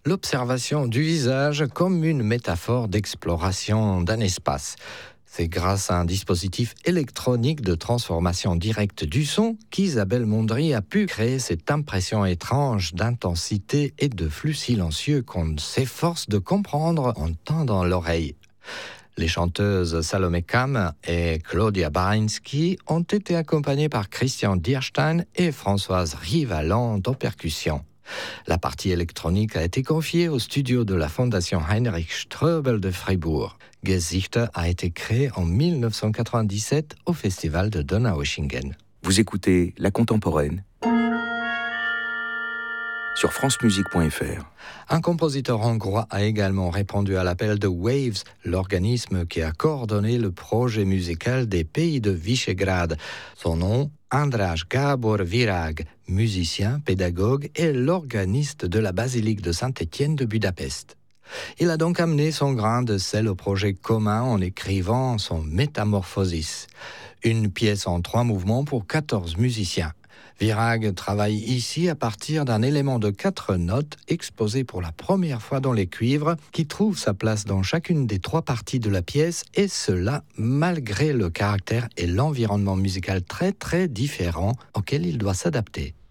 l'observation du visage comme une métaphore d'exploration d'un espace. C'est grâce à un dispositif électronique de transformation directe du son qu'Isabelle Mondry a pu créer cette impression étrange d'intensité et de flux silencieux qu'on s'efforce de comprendre en tendant l'oreille. Les chanteuses Salomé Kam et Claudia Baranski ont été accompagnées par Christian Dierstein et Françoise Rivalan aux percussions. La partie électronique a été confiée au studio de la Fondation Heinrich Ströbel de Fribourg. Gesichter a été créé en 1997 au festival de Donaueschingen. Vous écoutez La Contemporaine sur francemusique.fr. Un compositeur hongrois a également répondu à l'appel de Waves, l'organisme qui a coordonné le projet musical des pays de Visegrad. Son nom, András Gábor Virag, musicien, pédagogue et l'organiste de la basilique de Saint-Étienne de Budapest. Il a donc amené son grain de sel au projet commun en écrivant son Métamorphosis, une pièce en 3 mouvements pour 14 musiciens. Virag travaille ici à partir d'un élément de 4 notes exposé pour la première fois dans les cuivres qui trouve sa place dans chacune des 3 parties de la pièce et cela malgré le caractère et l'environnement musical très très différents auxquels il doit s'adapter.